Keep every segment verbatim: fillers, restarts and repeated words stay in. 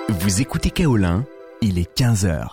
Vous écoutez Kaolin, il est quinze heures.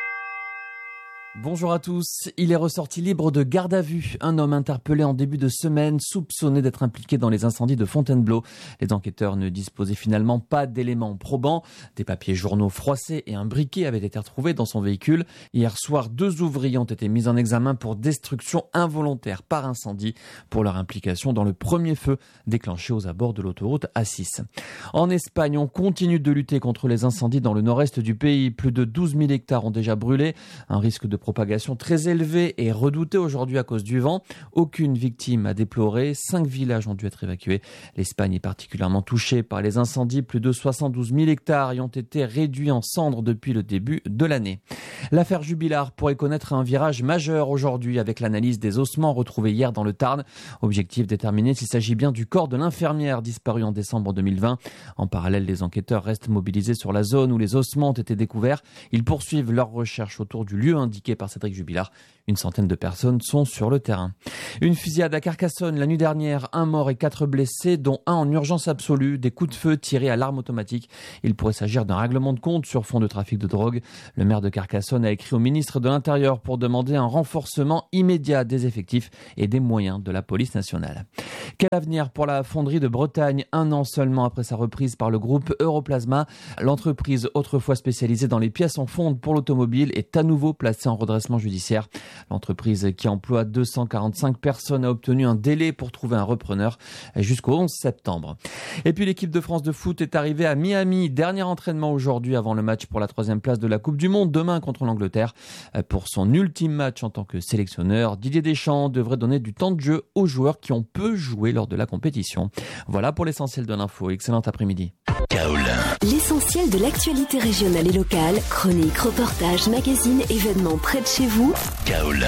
Bonjour à tous. Il est ressorti libre de garde à vue. Un homme interpellé en début de semaine, soupçonné d'être impliqué dans les incendies de Fontainebleau. Les enquêteurs ne disposaient finalement pas d'éléments probants. Des papiers journaux froissés et un briquet avaient été retrouvés dans son véhicule. Hier soir, deux ouvriers ont été mis en examen pour destruction involontaire par incendie pour leur implication dans le premier feu déclenché aux abords de l'autoroute A six. En Espagne, on continue de lutter contre les incendies dans le nord-est du pays. Plus de douze mille hectares ont déjà brûlé. Un risque de propagation très élevée et redoutée aujourd'hui à cause du vent. Aucune victime à déplorer. Cinq villages ont dû être évacués. L'Espagne est particulièrement touchée par les incendies. Plus de soixante-douze mille hectares y ont été réduits en cendres depuis le début de l'année. L'affaire Jubilard pourrait connaître un virage majeur aujourd'hui avec l'analyse des ossements retrouvés hier dans le Tarn. Objectif déterminer s'il s'agit bien du corps de l'infirmière disparue en décembre deux mille vingt. En parallèle, les enquêteurs restent mobilisés sur la zone où les ossements ont été découverts. Ils poursuivent leurs recherches autour du lieu indiqué par Cédric Jubilard. Une centaine de personnes sont sur le terrain. Une fusillade à Carcassonne la nuit dernière, un mort et quatre blessés, dont un en urgence absolue, des coups de feu tirés à l'arme automatique. Il pourrait s'agir d'un règlement de compte sur fond de trafic de drogue. Le maire de Carcassonne a écrit au ministre de l'Intérieur pour demander un renforcement immédiat des effectifs et des moyens de la police nationale. Quel avenir pour la fonderie de Bretagne, un an seulement après sa reprise par le groupe Europlasma. L'entreprise, autrefois spécialisée dans les pièces en fonte pour l'automobile, est à nouveau placée en redressement judiciaire. L'entreprise qui emploie deux cent quarante-cinq personnes a obtenu un délai pour trouver un repreneur jusqu'au onze septembre. Et puis l'équipe de France de foot est arrivée à Miami. Dernier entraînement aujourd'hui avant le match pour la troisième place de la Coupe du Monde, demain contre l'Angleterre. Pour son ultime match en tant que sélectionneur, Didier Deschamps devrait donner du temps de jeu aux joueurs qui ont peu joué lors de la compétition. Voilà pour l'essentiel de l'info. Excellent après-midi. Kaolin. L'essentiel de l'actualité régionale et locale, chroniques, reportages, magazines, événements près de chez vous. Kaolin.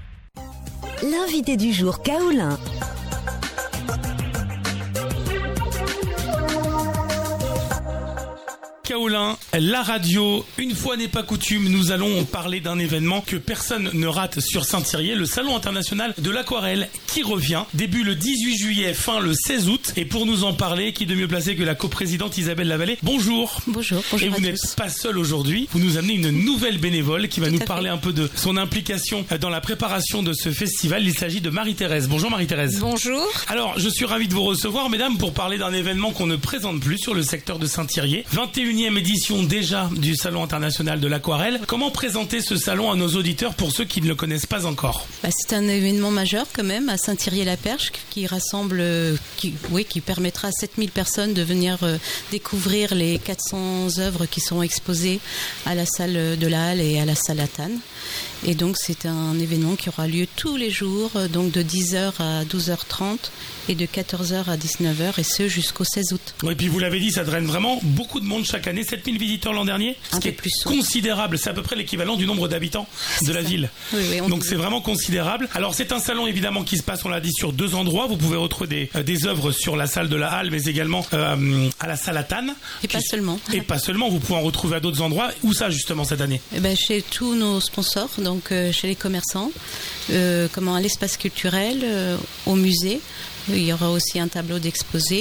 L'invité du jour, Kaolin. Kaolin, la radio, une fois n'est pas coutume, nous allons parler d'un événement que personne ne rate sur Saint-Thirier, le Salon international de l'aquarelle qui revient, début le dix-huit juillet, fin le seize août. Et pour nous en parler, qui de mieux placé que la coprésidente Isabelle Lavallée. Bonjour. Bonjour, bonjour. Et vous n'êtes tous. pas seul aujourd'hui, vous nous amenez une nouvelle bénévole qui va Tout nous parler fait. un peu de son implication dans la préparation de ce festival. Il s'agit de Marie-Thérèse. Bonjour Marie-Thérèse. Bonjour. Alors, je suis ravi de vous recevoir, mesdames, pour parler d'un événement qu'on ne présente plus sur le secteur de Saint-Thirier. vingt et unième édition déjà du Salon international de l'aquarelle. Comment présenter ce salon à nos auditeurs pour ceux qui ne le connaissent pas encore ? Bah, c'est un événement majeur quand même à Saint-Thirier-la-Perche qui rassemble, qui, oui, qui permettra à sept mille personnes de venir euh, découvrir les quatre cents œuvres qui sont exposées à la salle de la Halle et à la salle Atane. Et donc c'est un événement qui aura lieu tous les jours, donc de dix heures à douze heures trente et de quatorze heures à dix-neuf heures, et ce jusqu'au seize août. Et puis vous l'avez dit, ça draine vraiment beaucoup de monde chaque année, sept mille visiteurs l'an dernier, ce un qui est plus considérable, c'est à peu près l'équivalent du nombre d'habitants de la ça. ville. Oui, oui, donc c'est vraiment considérable. Alors c'est un salon évidemment qui se passe, on l'a dit, sur deux endroits. Vous pouvez retrouver des, euh, des œuvres sur la salle de la Halle, mais également euh, à la salle Atane. Et pas seulement. Et pas seulement, vous pouvez en retrouver à d'autres endroits. Où ça justement cette année ? Eh ben, chez tous nos sponsors, donc euh, chez les commerçants, euh, comment, à l'espace culturel, euh, au musée. Il y aura aussi un tableau d'exposé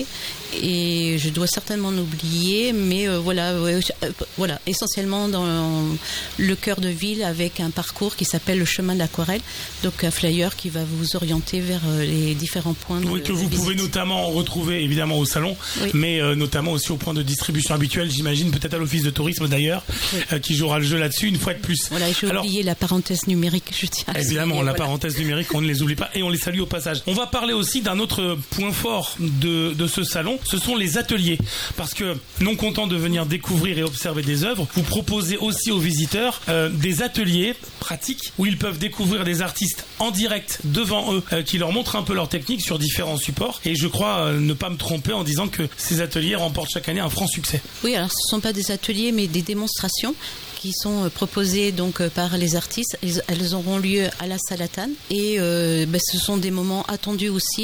et je dois certainement en oublier, mais euh, voilà, euh, voilà, essentiellement dans le cœur de ville avec un parcours qui s'appelle le chemin de l'aquarelle, donc un flyer qui va vous orienter vers euh, les différents points de Oui, que vous visite. pouvez notamment retrouver évidemment au salon, oui. mais euh, notamment aussi au point de distribution habituel, j'imagine, peut-être à l'office de tourisme d'ailleurs, oui. euh, qui jouera le jeu là-dessus une fois de plus. Voilà, j'ai Alors, oublié la parenthèse numérique, je tiens à évidemment, souligner, la voilà. parenthèse numérique, on ne les oublie pas et on les salue au passage. On va parler aussi d'un autre point fort de, de ce salon, ce sont les ateliers. Parce que, non content de venir découvrir et observer des œuvres, vous proposez aussi aux visiteurs euh, des ateliers pratiques où ils peuvent découvrir des artistes en direct devant eux, euh, qui leur montrent un peu leur technique sur différents supports. Et je crois euh, ne pas me tromper en disant que ces ateliers remportent chaque année un franc succès. Oui, alors ce ne sont pas des ateliers, mais des démonstrations qui sont proposées donc par les artistes. Elles auront lieu à la salle Atane et euh, ben, ce sont des moments attendus aussi.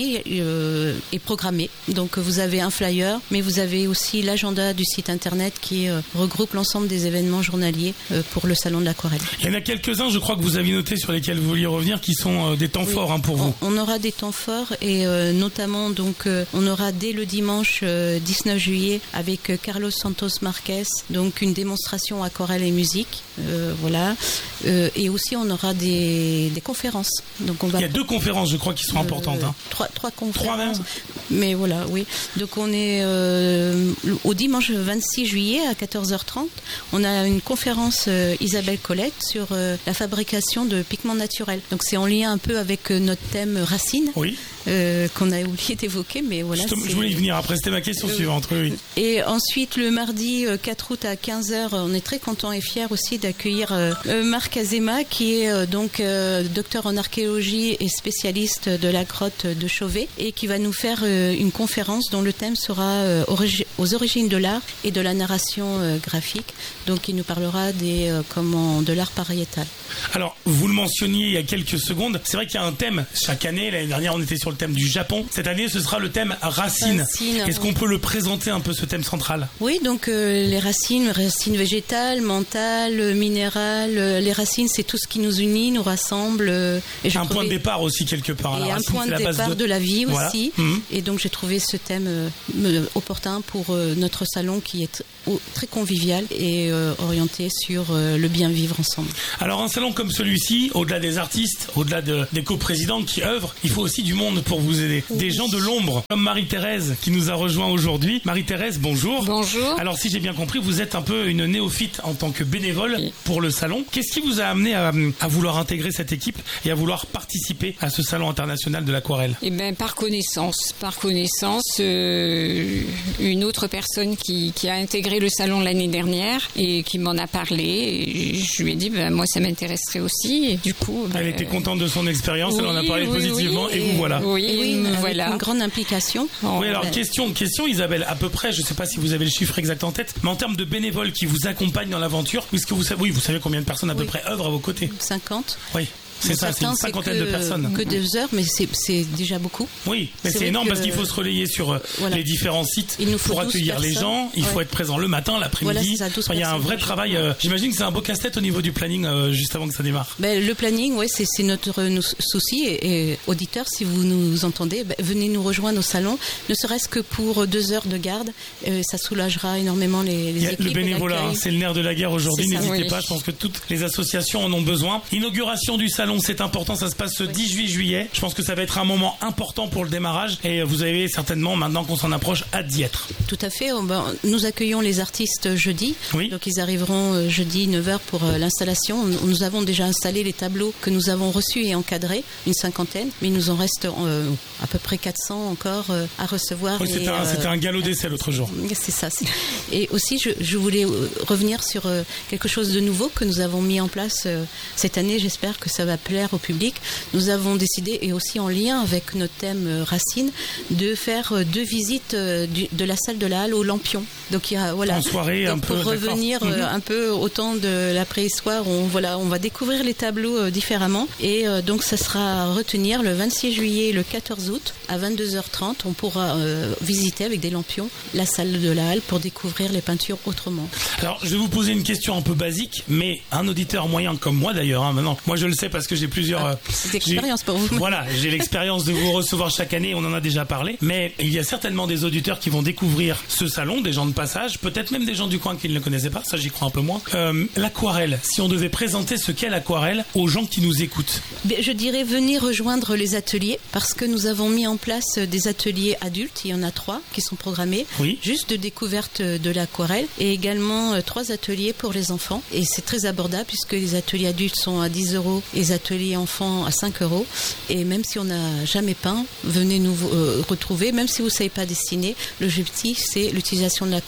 euh, est programmé. Donc vous avez un flyer, mais vous avez aussi l'agenda du site internet qui euh, regroupe l'ensemble des événements journaliers euh, pour le salon de l'aquarelle. Il y en a quelques-uns, je crois que vous avez noté, sur lesquels vous vouliez revenir, qui sont euh, des temps oui. forts hein, pour vous. On, on aura des temps forts et euh, notamment donc euh, on aura dès le dimanche euh, dix-neuf juillet avec euh, Carlos Santos Marquez, donc une démonstration aquarelle et musique. Euh, voilà. Euh, et aussi on aura des, des conférences. Donc on va Il y a deux conférences, je crois, qui sont euh, importantes. Hein. Trois, trois conférences. Trois même. Mais voilà, oui. Donc on est euh, au dimanche vingt-six juillet à quatorze heures trente. On a une conférence euh, Isabelle Colette sur euh, la fabrication de pigments naturels. Donc c'est en lien un peu avec euh, notre thème racine. Oui. Euh, qu'on a oublié d'évoquer, mais voilà. Je, je voulais y venir après, c'était ma question euh, suivante. Oui. Et ensuite, le mardi quatre août à quinze heures, on est très content et fiers aussi d'accueillir euh, Marc Azema, qui est euh, donc euh, docteur en archéologie et spécialiste de la grotte de Chauvet, et qui va nous faire euh, une conférence dont le thème sera euh, origi- aux origines de l'art et de la narration euh, graphique. Donc, il nous parlera des, euh, comment, de l'art pariétal. Alors, vous le mentionniez il y a quelques secondes, c'est vrai qu'il y a un thème chaque année. L'année dernière, on était sur le thème du Japon. Cette année, ce sera le thème racines. Racine, Est-ce qu'on peut le présenter un peu, ce thème central ? Oui, donc euh, les racines, racines végétales, mentales, minérales. Euh, les racines, c'est tout ce qui nous unit, nous rassemble. Euh, et un trouvais... point de départ aussi, quelque part. Et la un racine, point de départ de... de la vie voilà. aussi. Mmh. Et donc, j'ai trouvé ce thème euh, opportun pour euh, notre salon qui est t- très convivial et euh, orienté sur euh, le bien vivre ensemble. Alors, un salon comme celui-ci, au-delà des artistes, au-delà de, des coprésidentes qui œuvrent, il faut aussi du monde pour vous aider. Oui. Des gens de l'ombre, comme Marie-Thérèse qui nous a rejoint aujourd'hui. Marie-Thérèse, bonjour. Bonjour. Alors, si j'ai bien compris, vous êtes un peu une néophyte en tant que bénévole oui. pour le salon. Qu'est-ce qui vous a amené à, à vouloir intégrer cette équipe et à vouloir participer à ce salon international de l'aquarelle ? Eh bien, par connaissance. Par connaissance, euh, une autre personne qui, qui a intégré le salon l'année dernière et qui m'en a parlé. Et je lui ai dit, ben, moi, ça m'intéresserait aussi. Et du coup, ben, elle était contente de son expérience, oui, elle en a parlé oui, positivement oui, et, et vous voilà. Oui, et oui me voilà. Une grande implication. Oh, oui, alors, ben... question, question, Isabelle, à peu près, je ne sais pas si vous avez le chiffre exact en tête, mais en termes de bénévoles qui vous accompagnent dans l'aventure, est-ce que vous savez, oui, vous savez combien de personnes à oui. peu près œuvrent à vos côtés ? cinquante. Oui. C'est ça, c'est une cinquantaine que, de personnes. Que deux heures, mais c'est, c'est déjà beaucoup. Oui, mais c'est, c'est énorme parce qu'il faut se relayer sur voilà. les différents sites pour accueillir les gens. Il ouais. faut être présent le matin, l'après-midi. Voilà, enfin, il y a un vrai travail. Euh, j'imagine que c'est un beau casse-tête au niveau du planning euh, juste avant que ça démarre. Ben, le planning, ouais, c'est, c'est notre nous, souci. Et, et auditeurs, si vous nous entendez, ben, venez nous rejoindre au salon, ne serait-ce que pour deux heures de garde. Euh, ça soulagera énormément les, les équipes. Le bénévolat, hein, c'est le nerf de la guerre aujourd'hui. C'est N'hésitez ça, oui. pas. Je pense que toutes les associations en ont besoin. Inauguration du salon, c'est important. Ça se passe ce dix-huit juillet. Je pense que ça va être un moment important pour le démarrage et vous avez certainement, maintenant qu'on s'en approche, hâte d'y être. Tout à fait. Nous accueillons les artistes jeudi. Oui. Donc ils arriveront jeudi neuf heures pour l'installation. Nous avons déjà installé les tableaux que nous avons reçus et encadrés, une cinquantaine, mais il nous en reste euh, à peu près quatre cents encore euh, à recevoir. Oui, c'était, et, un, euh, c'était un galop d'essai l'autre jour. C'est ça. C'est... Et aussi, je, je voulais revenir sur euh, quelque chose de nouveau que nous avons mis en place euh, cette année. J'espère que ça va plaire au public. Nous avons décidé, et aussi en lien avec notre thème euh, Racine, de faire euh, deux visites euh, du, de la salle de la Halle au Lampion. Donc il y a voilà. En soirée, donc, un pour peu. revenir euh, un peu au temps de la préhistoire, on voilà, on va découvrir les tableaux euh, différemment. Et euh, donc ça sera à retenir le vingt-six juillet et le quatorze août à vingt-deux heures trente. On pourra euh, visiter avec des lampions la salle de la Halle pour découvrir les peintures autrement. Alors je vais vous poser une question un peu basique, mais un auditeur moyen comme moi d'ailleurs, hein, maintenant, moi je le sais parce que j'ai plusieurs. Ah, c'est l'expérience pour vous. Voilà, j'ai l'expérience de vous recevoir chaque année, on en a déjà parlé, mais il y a certainement des auditeurs qui vont découvrir ce salon, des gens de passage, peut-être même des gens du coin qui ne le connaissaient pas, ça j'y crois un peu moins. Euh, l'aquarelle, si on devait présenter ce qu'est l'aquarelle aux gens qui nous écoutent. Je dirais venez rejoindre les ateliers, parce que nous avons mis en place des ateliers adultes, il y en a trois qui sont programmés, oui. juste de découverte de l'aquarelle, et également euh, trois ateliers pour les enfants, et c'est très abordable puisque les ateliers adultes sont à dix euros et les ateliers enfants à cinq euros. Et même si on n'a jamais peint, venez nous euh, retrouver. Même si vous ne savez pas dessiner, l'objectif c'est l'utilisation de l'aquarelle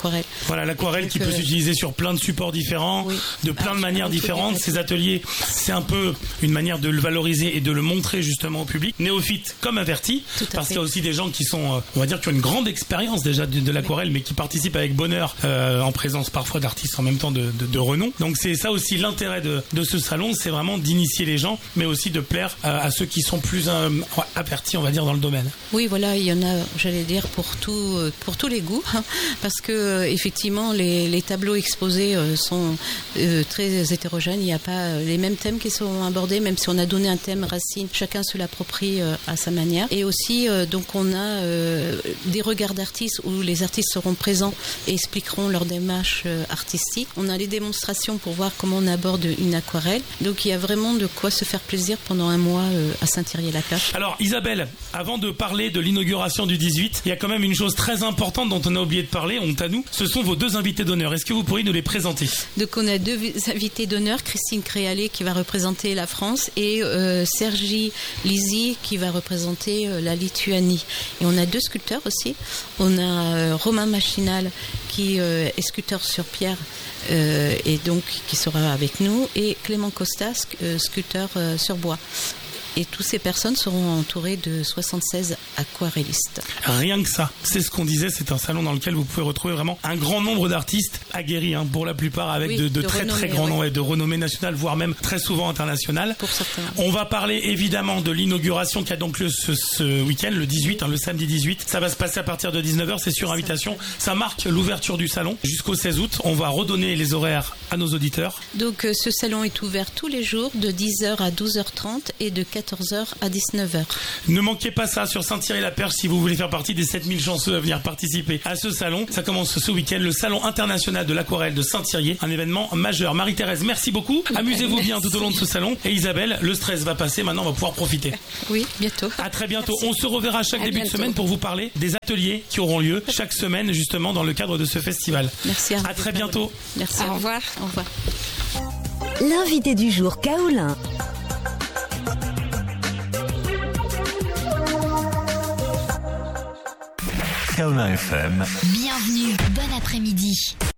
l'aquarelle. Voilà, l'aquarelle qui peut euh... s'utiliser sur plein de supports différents, oui. de plein ah, de manières différentes. Ces ateliers, c'est un peu une manière de le valoriser et de le montrer justement au public, néophyte comme averti, parce qu'il y a aussi des gens qui sont, on va dire, qui ont une grande expérience déjà de, de l'aquarelle, mais qui participent avec bonheur euh, en présence parfois d'artistes en même temps de, de, de renom. Donc c'est ça aussi l'intérêt de, de ce salon, c'est vraiment d'initier les gens, mais aussi de plaire à, à ceux qui sont plus euh, avertis, on va dire, dans le domaine. Oui, voilà, il y en a, j'allais dire, pour tout, pour tous les goûts, hein, parce que euh, effectivement les, les tableaux exposés euh, sont euh, très hétérogènes. Il n'y a pas les mêmes thèmes qui sont abordés, même si on a donné un thème racine, chacun se l'approprie euh, à sa manière. Et aussi, euh, donc, on a euh, des regards d'artistes où les artistes seront présents et expliqueront leur démarche euh, artistique. On a les démonstrations pour voir comment on aborde une aquarelle. Donc, il y a vraiment de quoi se faire plaisir pendant un mois euh, à Saint-Thierry-la-Cache. Alors, Isabelle, avant de parler de l'inauguration du dix-huit, il y a quand même une chose très importante dont on a oublié de parler, honte à nous, ce sont vos deux invités d'honneur. Est-ce que vous pourriez nous les présenter ? Donc, on a deux invités d'honneur, Christine Créalet qui va représenter la France et euh, Sergi Lisi qui va représenter euh, la Lituanie. Et on a deux sculpteurs aussi. On a euh, Romain Machinal qui euh, est sculpteur sur pierre euh, et donc qui sera avec nous, et Clément Costa, euh, sculpteur euh, sur bois. Et toutes ces personnes seront entourées de soixante-seize aquarellistes. Rien que ça, c'est ce qu'on disait, c'est un salon dans lequel vous pouvez retrouver vraiment un grand nombre d'artistes aguerris, hein, pour la plupart avec oui, de, de, de très très grands noms, ouais. de renommée nationale, voire même très souvent internationale. Pour certains. On va parler évidemment de l'inauguration qui a donc lieu ce, ce week-end, le dix-huit, hein, le samedi dix-huit. Ça va se passer à partir de dix-neuf heures, c'est sur invitation. Ça marque l'ouverture du salon jusqu'au seize août. On va redonner les horaires à nos auditeurs. Donc euh, ce salon est ouvert tous les jours de dix heures à douze heures trente et de quatorze heures à dix-neuf heures. Ne manquez pas ça sur Saint-Thierry-la-Perche si vous voulez faire partie des sept mille chanceux à venir participer à ce salon. Ça commence ce week-end, le Salon international de l'aquarelle de Saint-Thierry, un événement majeur. Marie-Thérèse, merci beaucoup. Amusez-vous bien tout au long de ce salon. Et Isabelle, le stress va passer, maintenant on va pouvoir profiter. Oui, bientôt. À très bientôt. Merci. On se reverra chaque à début bientôt. de semaine pour vous parler des ateliers qui auront lieu chaque semaine justement dans le cadre de ce festival. Merci. À, à très bientôt. Merci. Au revoir. Au revoir. L'invité du jour, Kaolin. Kaolin F M. Bienvenue, bon après-midi.